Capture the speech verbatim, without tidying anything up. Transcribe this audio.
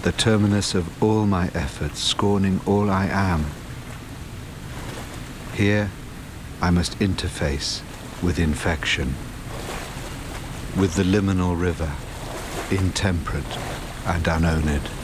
the terminus of all my efforts, scorning all I am. Here I must interface with infection, with the liminal river, intemperate and unowned.